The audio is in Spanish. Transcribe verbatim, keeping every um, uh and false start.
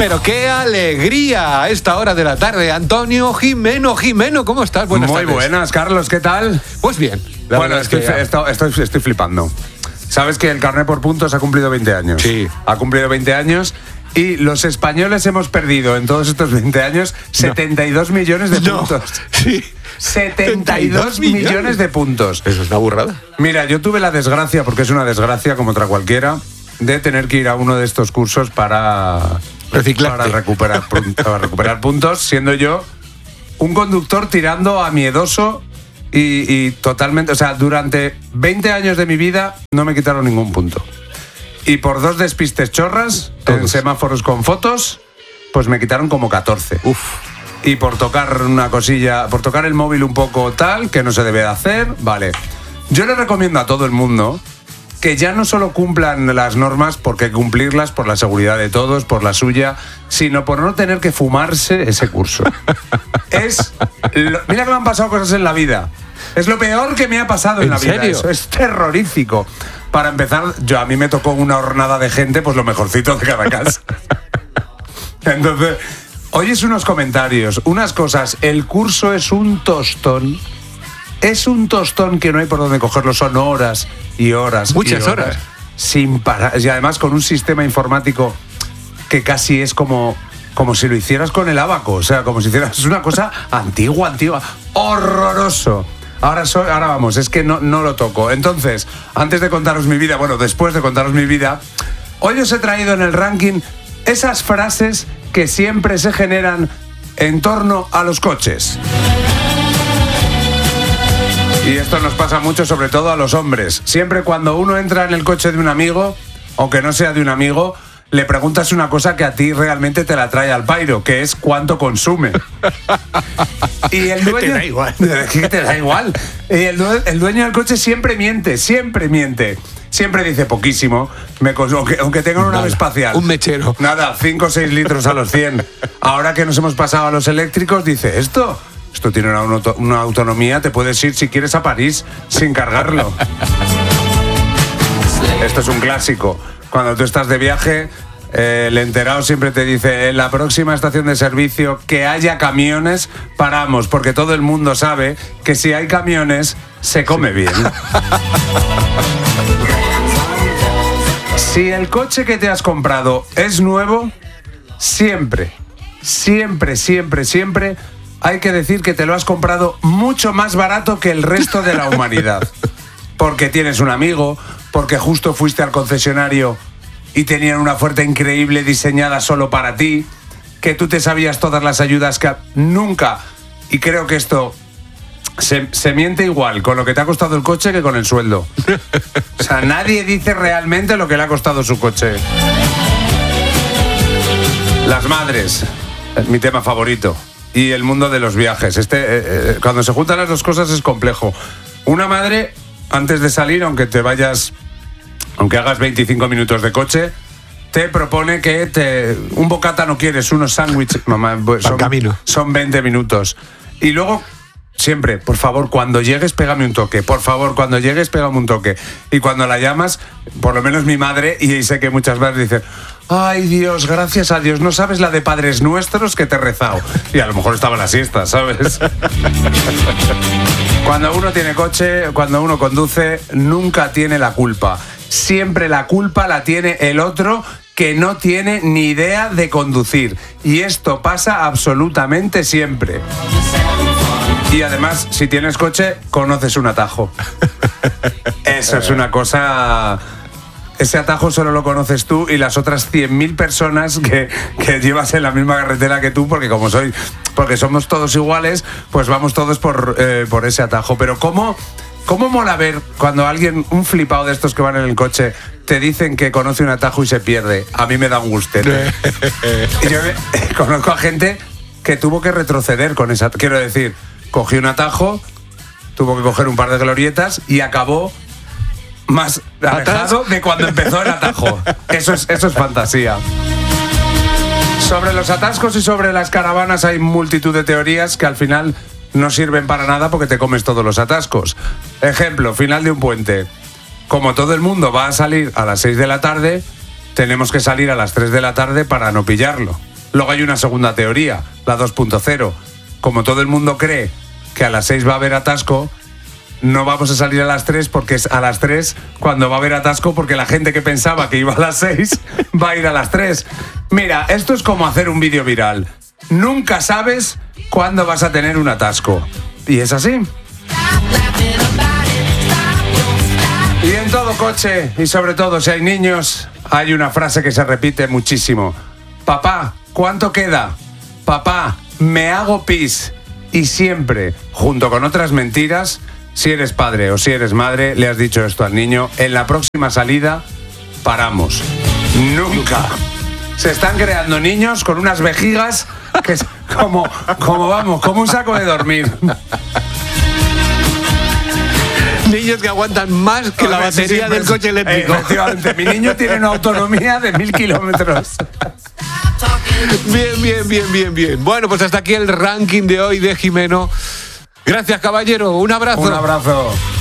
Pero qué alegría a esta hora de la tarde. Antonio Jimeno. Jimeno, ¿cómo estás? Buenas Muy tardes. buenas, Carlos, ¿qué tal? Pues bien. Bueno, estoy, que... estoy, estoy, estoy flipando. Sabes que el carné por puntos ha cumplido veinte años. Sí. Ha cumplido veinte años y los españoles hemos perdido en todos estos veinte años setenta y dos no. millones de puntos. No. Sí. setenta y dos millones. millones de puntos. Eso es una burrada. Mira, yo tuve la desgracia, porque es una desgracia como otra cualquiera, de tener que ir a uno de estos cursos para... Reciclarte. Para recuperar, para recuperar puntos, siendo yo un conductor tirando a miedoso y, y totalmente... O sea, durante veinte años de mi vida no me quitaron ningún punto. Y por dos despistes chorras, Todos. en semáforos con fotos, pues me quitaron como catorce. Uf. Y por tocar una cosilla, por tocar el móvil un poco tal, que no se debe de hacer, vale. Yo le recomiendo a todo el mundo que ya no solo cumplan las normas porque hay que cumplirlas por la seguridad de todos, por la suya, sino por no tener que fumarse ese curso. Es lo, mira que me han pasado cosas en la vida. Es lo peor que me ha pasado en, ¿En la vida. serio? Eso es terrorífico. Para empezar, yo a mí me tocó una hornada de gente, pues lo mejorcito de cada casa. Entonces, oyes unos comentarios, unas cosas. El curso es un tostón. Es un tostón que no hay por dónde cogerlo. Son horas y horas. Muchas y horas, horas. Sin parar. Y además con un sistema informático que casi es como, como si lo hicieras con el abaco. O sea, como si hicieras... Es una cosa antigua, antigua. Horroroso. Ahora, soy, ahora vamos, es que no, no lo toco. Entonces, antes de contaros mi vida, bueno, después de contaros mi vida, hoy os he traído en el ranking esas frases que siempre se generan en torno a los coches. Y esto nos pasa mucho, sobre todo a los hombres. Siempre cuando uno entra en el coche de un amigo, aunque no sea de un amigo, le preguntas una cosa que a ti realmente te la trae al pairo, que es cuánto consume. Y el dueño... Te da igual. Te da igual. Y el, due... el dueño del coche siempre miente, siempre miente. Siempre dice poquísimo, me cons... aunque, aunque tengan una nave espacial. Un mechero. Nada, cinco o seis litros a los cien. Ahora que nos hemos pasado a los eléctricos, dice esto... Esto tiene una, auto, una autonomía, te puedes ir si quieres a París sin cargarlo. Esto es un clásico. Cuando tú estás de viaje, eh, el enterado siempre te dice, en la próxima estación de servicio que haya camiones, paramos, porque todo el mundo sabe que si hay camiones, se come sí. bien. Si el coche que te has comprado es nuevo, siempre, siempre, siempre, siempre... hay que decir que te lo has comprado mucho más barato que el resto de la humanidad. Porque tienes un amigo, porque justo fuiste al concesionario y tenían una oferta increíble diseñada solo para ti, que tú te sabías todas las ayudas que nunca, y creo que esto se, se miente igual con lo que te ha costado el coche que con el sueldo. O sea, nadie dice realmente lo que le ha costado su coche. Las madres, mi tema favorito. Y el mundo de los viajes. Este, eh, eh, cuando se juntan las dos cosas es complejo. Una madre, antes de salir, aunque te vayas, aunque hagas veinticinco minutos de coche, te propone que te, un bocata no quieres, unos sándwiches, mamá, son, camino. son veinte minutos. Y luego, siempre, por favor, cuando llegues, pégame un toque. Por favor, cuando llegues, pégame un toque. Y cuando la llamas, por lo menos mi madre, y sé que muchas veces dicen... Ay, Dios, gracias a Dios, no sabes la de Padres Nuestros que te he rezado. Y a lo mejor estaba la siesta, ¿sabes? Cuando uno tiene coche, cuando uno conduce, nunca tiene la culpa. Siempre la culpa la tiene el otro que no tiene ni idea de conducir. Y esto pasa absolutamente siempre. Y además, si tienes coche, conoces un atajo. Eso es una cosa... Ese atajo solo lo conoces tú y las otras cien mil personas que, que llevas en la misma carretera que tú, porque como soy, porque somos todos iguales, pues vamos todos por, eh, por ese atajo. Pero ¿cómo, cómo mola ver cuando alguien, un flipado de estos que van en el coche, te dicen que conoce un atajo y se pierde? A mí me da un gustete. Y yo me, conozco a gente que tuvo que retroceder con esa... Quiero decir, cogió un atajo, tuvo que coger un par de glorietas y acabó... más alejado de cuando empezó el atajo. Eso es, eso es fantasía. Sobre los atascos y sobre las caravanas hay multitud de teorías que al final no sirven para nada porque te comes todos los atascos. Ejemplo, final de un puente. Como todo el mundo va a salir a las seis de la tarde, tenemos que salir a las tres de la tarde para no pillarlo. Luego hay una segunda teoría, la dos punto cero. Como todo el mundo cree que a las seis va a haber atasco, no vamos a salir a las tres porque es a las tres cuando va a haber atasco, porque la gente que pensaba que iba a las seis va a ir a las tres. Mira, esto es como hacer un vídeo viral. Nunca sabes cuándo vas a tener un atasco. Y es así. Y en todo coche, y sobre todo si hay niños, hay una frase que se repite muchísimo. Papá, ¿cuánto queda? Papá, me hago pis. Y siempre, junto con otras mentiras, si eres padre o si eres madre, le has dicho esto al niño: en la próxima salida, paramos. Nunca. Se están creando niños con unas vejigas que es como, como vamos, como un saco de dormir. Niños que aguantan más que la batería del coche eléctrico. Efectivamente, mi niño tiene una autonomía de mil kilómetros. Bien, bien, bien, bien, bien. Bueno, pues hasta aquí el ranking de hoy de Jimeno. Gracias, caballero. Un abrazo. Un abrazo.